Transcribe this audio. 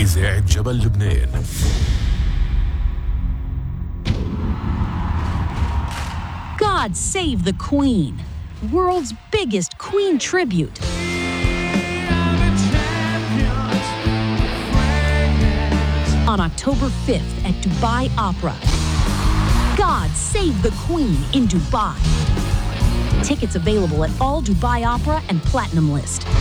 إذاعة جبل لبنان. God Save the Queen, world's biggest Queen tribute. On October 5th at Dubai Opera. God Save the Queen in Dubai. Tickets available at all Dubai Opera and Platinum List.